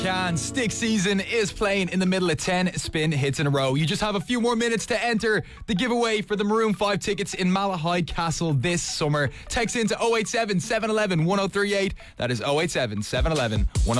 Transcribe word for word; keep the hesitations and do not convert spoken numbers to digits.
Can Stick Season is playing in the middle of ten spin hits in a row. You just have a few more minutes to enter the giveaway for the Maroon five tickets in Malahide Castle this summer. Text into oh eight seven, seven one one, one oh three eight. That is oh eight seven, seven one one, one oh three eight.